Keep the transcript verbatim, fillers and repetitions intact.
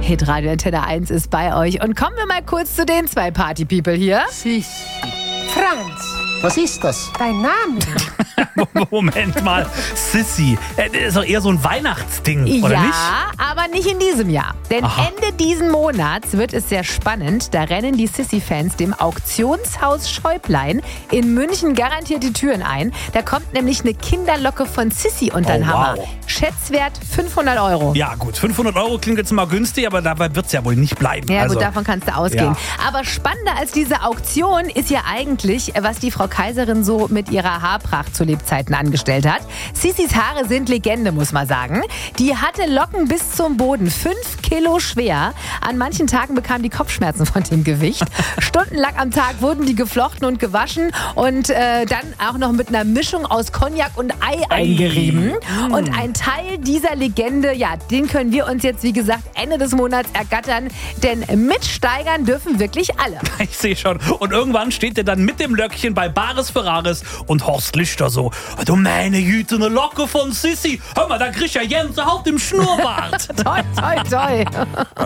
Hitradio Antenne eins ist bei euch. Und kommen wir mal kurz zu den zwei Party-People hier. Sissi. Franz, Was ist das? dein Name? Moment mal, Sissy, äh, das ist doch eher so ein Weihnachtsding, oder ja, nicht? aber nicht in diesem Jahr. Denn Aha. Ende diesen Monats wird es sehr spannend. Da rennen die Sissy-Fans dem Auktionshaus Schäuplein in München garantiert die Türen ein. Da kommt nämlich eine Kinderlocke von Sissy unter den Oh, Hammer. wow. Schätzwert fünfhundert Euro. Ja gut, fünfhundert Euro klingt jetzt mal günstig, aber dabei wird es ja wohl nicht bleiben. Ja also, gut, davon kannst du ausgehen. Ja. Aber spannender als diese Auktion ist ja eigentlich, was die Frau Kaiserin so mit ihrer Haarpracht zu Lebzeiten angestellt hat. Sissys Haare sind Legende, muss man sagen. Die hatte Locken bis zum Boden, fünf Kilo schwer. An manchen Tagen bekam die Kopfschmerzen von dem Gewicht. Stundenlang am Tag wurden die geflochten und gewaschen und äh, dann auch noch mit einer Mischung aus Cognac und Ei eingerieben. Und ein Teil dieser Legende, ja, den können wir uns jetzt, wie gesagt, Ende des Monats ergattern. Denn mitsteigern dürfen wirklich alle. Ich sehe schon. Und irgendwann steht er dann mit dem Löckchen bei Bares Ferraris und Horst Lichter so: Du meine Güte, eine Locke von Sissy. Hör mal, da krieg ich ja Gänsehaut im Schnurrbart. Toi, toi, toi.